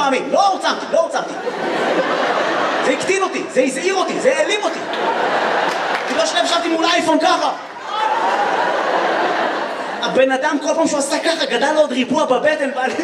פעמים. לא עוצמתי. זה הקטין אותי, זה הזעיר אותי, זה העלים אותי. כי לא שלב שבתי מול אייפון ככה. הבן אדם כל פעם שהוא עשה ככה גדל לו עוד ריבוע בבטן